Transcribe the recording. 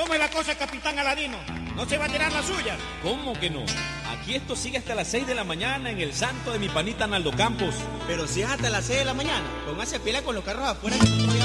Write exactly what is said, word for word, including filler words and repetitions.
¿Cómo es la cosa, capitán Aladino? ¿No se va a tirar la suya? ¿Cómo que no? Aquí esto sigue hasta las seis de la mañana en el santo de mi panita Naldo Campos. Pero si es hasta las seis de la mañana, póngase pila con los carros afuera que